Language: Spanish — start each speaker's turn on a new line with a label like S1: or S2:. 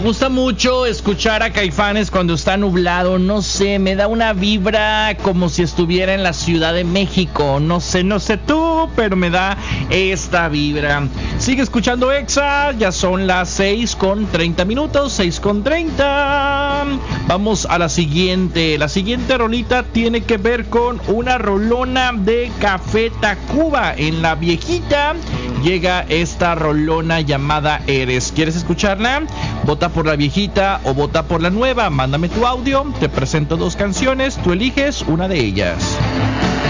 S1: gusta mucho escuchar a Caifanes cuando está nublado, no sé, me da una vibra como si estuviera en la Ciudad de México, no sé tú, pero me da esta vibra. Sigue escuchando Exa, ya son las 6:30, 6:30. Vamos a la siguiente rolita tiene que ver con una rolona de Café Tacuba. En la viejita llega esta rolona llamada Eres. ¿Quieres escucharla? Vota por la viejita o vota por la nueva. Mándame tu audio, te presento 2 canciones, tú eliges una de ellas.